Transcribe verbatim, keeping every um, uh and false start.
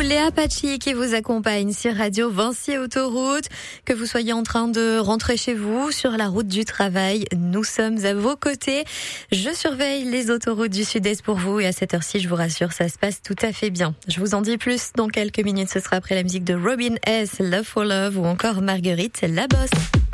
les Apaches qui vous accompagnent sur Radio Vinci Autoroute. Que vous soyez en train de rentrer chez vous, sur la route du travail, nous sommes à vos côtés. Je surveille les autoroutes du Sud-Est pour vous et à cette heure-ci, je vous rassure, ça se passe tout à fait bien. Je vous en dis plus dans quelques minutes, ce sera après la musique de Robin S, Love for Love ou encore Marguerite, la bosse.